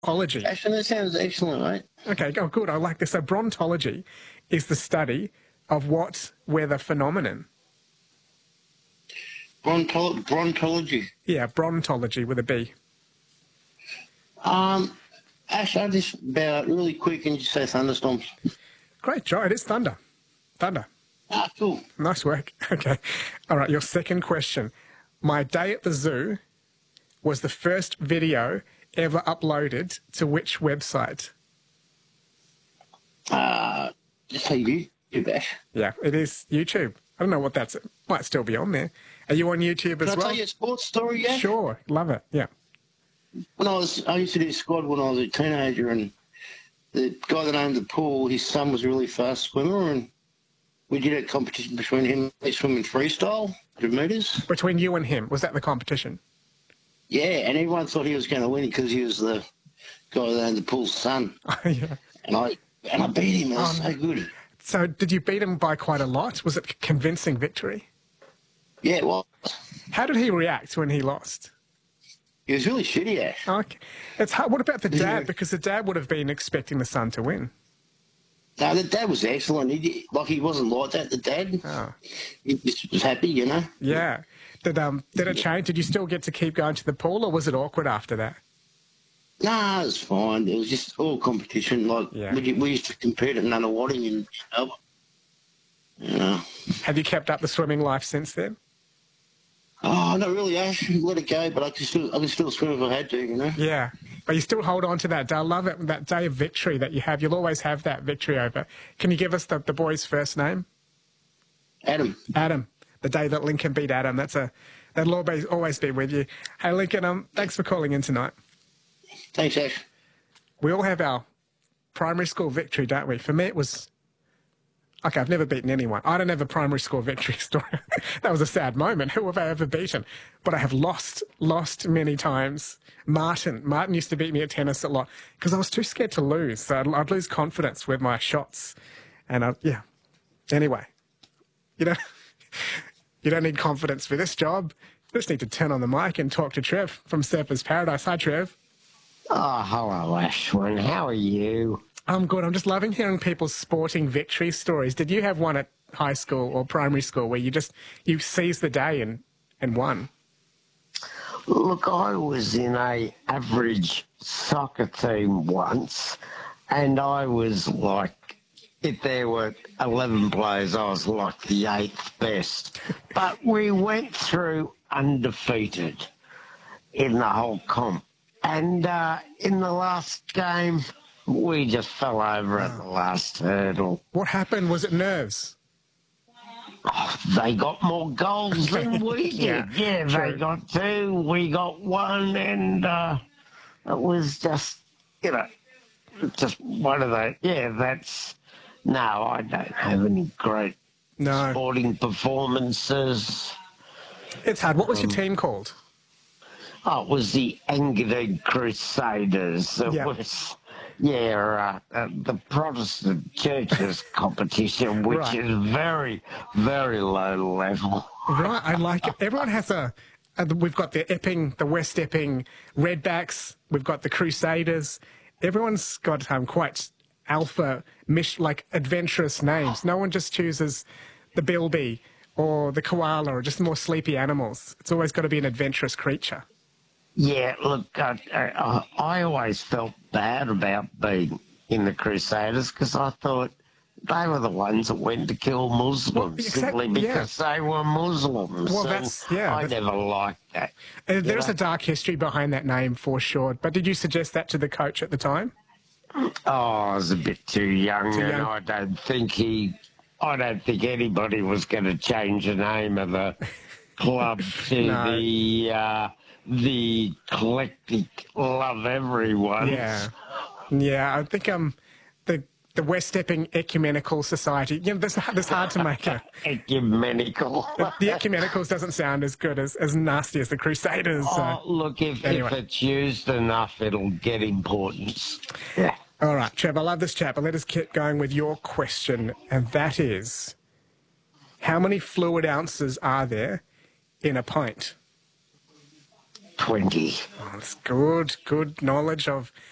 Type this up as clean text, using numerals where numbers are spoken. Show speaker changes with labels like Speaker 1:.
Speaker 1: Brontology.
Speaker 2: Actually, that sounds excellent, mate.
Speaker 1: Okay, oh, good. I like this. So brontology is the study of what weather phenomenon?
Speaker 2: Brontology.
Speaker 1: Yeah, brontology with a B.
Speaker 2: Actually, I just about really quick and just say thunderstorms.
Speaker 1: Great job. It is thunder. Thunder.
Speaker 2: Ah, cool.
Speaker 1: Nice work. Okay. All right, your second question. My day at the zoo was the first video ever uploaded to which website?
Speaker 2: Just say YouTube, Ash.
Speaker 1: Yeah, it is YouTube. I don't know what that's. It might still be on there. Are you on YouTube as
Speaker 2: Can I
Speaker 1: well?
Speaker 2: tell you a sports story, Ash?
Speaker 1: Sure. Love it. Yeah.
Speaker 2: I used to do squad when I was a teenager, and the guy that owned the pool, his son was a really fast swimmer, and we did a competition between him. He swimming freestyle, 100 metres.
Speaker 1: Between you and him, was that the competition?
Speaker 2: Yeah, and everyone thought he was going to win because he was the guy that owned the pool's son.
Speaker 1: Yeah.
Speaker 2: And I beat him. It was so good.
Speaker 1: So did you beat him by quite a lot? Was it a convincing victory?
Speaker 2: Yeah, it was.
Speaker 1: How did he react when he lost?
Speaker 2: He was really shitty, Ash.
Speaker 1: Okay. It's hard. What about the dad? Because the dad would have been expecting the son to win.
Speaker 2: No, the dad was excellent. He wasn't like that, the dad.
Speaker 1: Oh.
Speaker 2: He just was happy, you know.
Speaker 1: Yeah. Did it change? Did you still get to keep going to the pool, or was it awkward after that?
Speaker 2: Nah, it was fine. It was just all competition. Like,
Speaker 1: Yeah.
Speaker 2: we used to compete at Nunawading and Melbourne. You know.
Speaker 1: Have you kept up the swimming life since then?
Speaker 2: Oh, not really, Ash. Let it go, but I can still swim if I had to, you know.
Speaker 1: Yeah. But you still hold on to that day. I love it, that day of victory that you have. You'll always have that victory over. Can you give us the boy's first name?
Speaker 2: Adam.
Speaker 1: Adam. The day that Lincoln beat Adam. That'll always be with you. Hey, Lincoln, thanks for calling in tonight.
Speaker 2: Thanks, Ash.
Speaker 1: We all have our primary school victory, don't we? For me, it was... Okay, I've never beaten anyone. I don't have a primary school victory story. That was a sad moment. Who have I ever beaten? But I have lost many times. Martin used to beat me at tennis a lot because I was too scared to lose. So I'd lose confidence with my shots. And yeah. Anyway, you don't need confidence for this job. You just need to turn on the mic and talk to Trev from Surfers Paradise. Hi, Trev.
Speaker 3: Oh, hello, Ashwin. How are you?
Speaker 1: I'm good. I'm just loving hearing people's sporting victory stories. Did you have one at high school or primary school where you seized the day and won?
Speaker 3: Look, I was in a average soccer team once, and I was like, if there were 11 players, I was like the 8th best. But we went through undefeated in the whole comp. And in the last game, we just fell over at the last hurdle.
Speaker 1: What happened? Was it nerves?
Speaker 3: Oh, they got more goals than we did. Yeah, they got 2, we got 1, and it was just, just one of those. Yeah, no, I don't have any great sporting performances.
Speaker 1: It's hard. What was your team called?
Speaker 3: Oh, it was the Engadine Crusaders. It was... Yeah, the Protestant churches competition, which is very, very low level.
Speaker 1: Right, I like it. Everyone has we've got the West Epping Redbacks, we've got the Crusaders. Everyone's got quite alpha, adventurous names. No one just chooses the bilby or the koala or just more sleepy animals. It's always got to be an adventurous creature.
Speaker 3: Yeah, look, I always felt bad about being in the Crusaders because I thought they were the ones that went to kill Muslims simply because they were Muslims.
Speaker 1: Well,
Speaker 3: I never liked that.
Speaker 1: There's a dark history behind that name for sure. But did you suggest that to the coach at the time?
Speaker 3: Oh, I was a bit too young, and I don't think anybody was going to change the name of the club to the eclectic love everyone.
Speaker 1: Yeah. I think the West Epping Ecumenical Society. That's hard to make a
Speaker 3: ecumenical.
Speaker 1: The ecumenicals doesn't sound as good as nasty as the Crusaders.
Speaker 3: Look, if it's used enough, it'll get importance. Yeah.
Speaker 1: All right, Trev. I love this chat, but let us keep going with your question, and that is, how many fluid ounces are there in a pint?
Speaker 3: 20.
Speaker 1: Oh, that's good knowledge of